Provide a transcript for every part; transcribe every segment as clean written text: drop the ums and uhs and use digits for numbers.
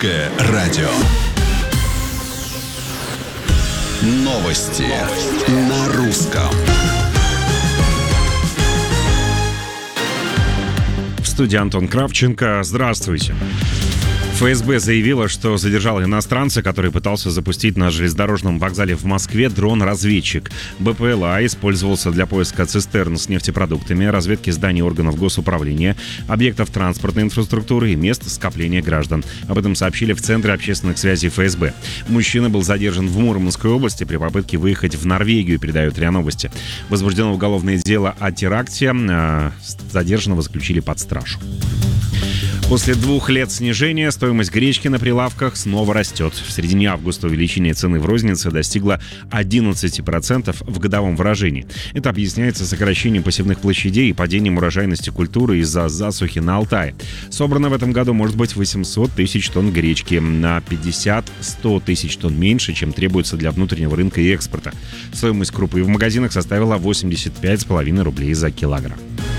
Русское радио. Новости на русском. В студии Антон Кравченко. Здравствуйте. ФСБ заявила, что задержала иностранца, который пытался запустить на железнодорожном вокзале в Москве дрон-разведчик. БПЛА использовался для поиска цистерн с нефтепродуктами, разведки зданий органов госуправления, объектов транспортной инфраструктуры и мест скопления граждан. Об этом сообщили в Центре общественных связей ФСБ. Мужчина был задержан в Мурманской области при попытке выехать в Норвегию, передают РИА Новости. Возбуждено уголовное дело о теракте. Задержанного заключили под стражу. После 2 лет снижения стоимость гречки на прилавках снова растет. В середине августа увеличение цены в рознице достигло 11% в годовом выражении. Это объясняется сокращением посевных площадей и падением урожайности культуры из-за засухи на Алтае. Собрано в этом году может быть 800 тысяч тонн гречки, на 50-100 тысяч тонн меньше, чем требуется для внутреннего рынка и экспорта. Стоимость крупы в магазинах составила 85,5 рублей за килограмм.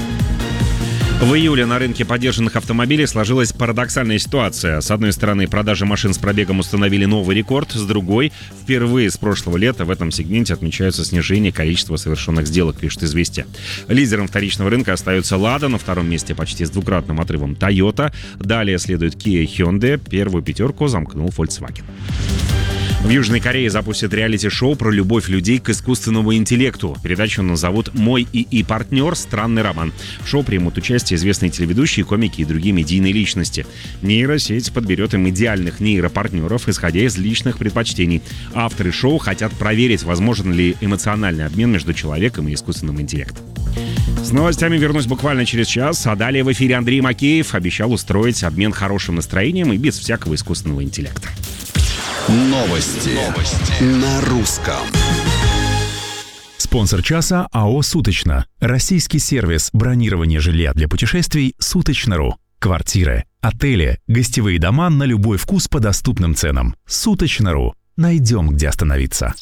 В июле на рынке подержанных автомобилей сложилась парадоксальная ситуация. С одной стороны, продажи машин с пробегом установили новый рекорд, с другой, впервые с прошлого лета в этом сегменте отмечается снижение количества совершенных сделок, пишет «Известия». Лидером вторичного рынка остается «Лада», на втором месте почти с двукратным отрывом «Тойота». Далее следует Kia и Hyundai, первую пятерку замкнул Volkswagen. В Южной Корее запустят реалити-шоу про любовь людей к искусственному интеллекту. Передачу назовут «Мой ИИ партнер. Странный роман». В шоу примут участие известные телеведущие, комики и другие медийные личности. Нейросеть подберет им идеальных нейропартнеров, исходя из личных предпочтений. Авторы шоу хотят проверить, возможен ли эмоциональный обмен между человеком и искусственным интеллектом. С новостями вернусь буквально через час, а далее в эфире Андрей Макеев обещал устроить обмен хорошим настроением и без всякого искусственного интеллекта. Новости на русском. Спонсор часа АО «Суточно». Российский сервис бронирования жилья для путешествий «Суточно.ру». Квартиры, отели, гостевые дома на любой вкус по доступным ценам. «Суточно.ру». Найдем, где остановиться.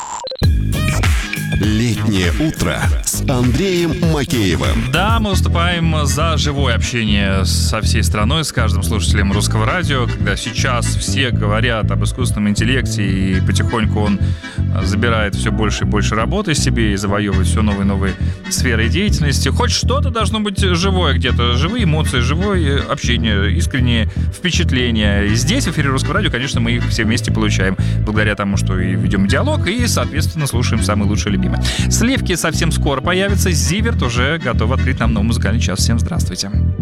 Летнее утро с Андреем Макеевым. Да, мы выступаем за живое общение со всей страной, с каждым слушателем русского радио, когда сейчас все говорят об искусственном интеллекте, и потихоньку он забирает все больше и больше работы себе и завоевывает все новые и новые сферы деятельности. Хоть что-то должно быть живое где-то, живые эмоции, живое общение, искренние впечатления. И здесь, в эфире русского радио, конечно, мы их все вместе получаем, благодаря тому, что и ведем диалог, и, соответственно, слушаем самые лучшие любимые. Сливки совсем скоро появятся. Зиверт уже готов открыть нам новый музыкальный час. Всем здравствуйте.